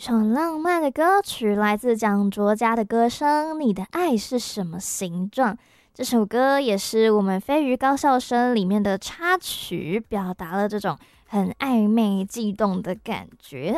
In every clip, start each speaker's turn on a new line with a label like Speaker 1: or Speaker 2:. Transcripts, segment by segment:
Speaker 1: 首浪漫的歌曲来自蒋卓佳的歌声《你的爱是什么形状》。这首歌也是我们飞鱼高校生里面的插曲，表达了这种很暧昧悸动的感觉。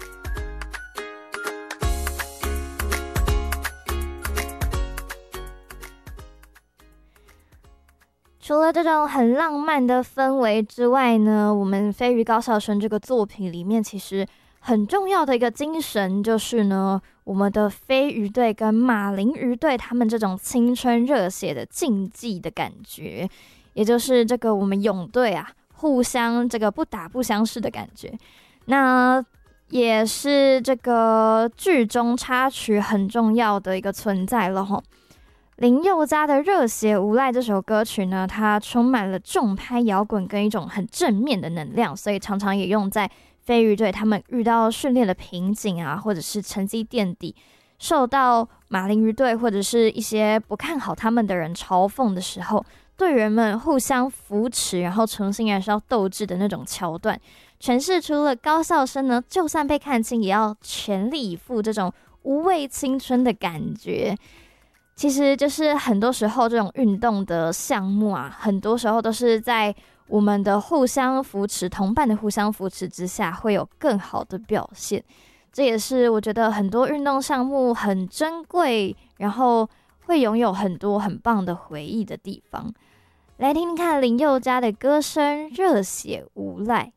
Speaker 1: 除了这种很浪漫的氛围之外呢，我们飞鱼高校生这个作品里面其实很重要的一个精神就是呢，我们的飞鱼队跟马林鱼队他们这种青春热血的竞技的感觉，也就是这个我们泳队啊，互相这个不打不相识的感觉。那也是这个剧中插曲很重要的一个存在了齁。林宥嘉的《热血无赖》这首歌曲呢，它充满了重拍摇滚跟一种很正面的能量，所以常常也用在飞鱼队他们遇到训练的瓶颈啊，或者是成绩垫底，受到马林鱼队或者是一些不看好他们的人嘲讽的时候，队员们互相扶持，然后重新燃烧斗志的那种桥段，诠释出了高校生呢，就算被看清，也要全力以赴这种无畏青春的感觉。其实就是很多时候这种运动的项目啊，很多时候都是在我们的互相扶持、同伴的互相扶持之下，会有更好的表现。这也是我觉得很多运动项目很珍贵，然后会拥有很多很棒的回忆的地方。来听听看林宥嘉的歌声《热血无赖》。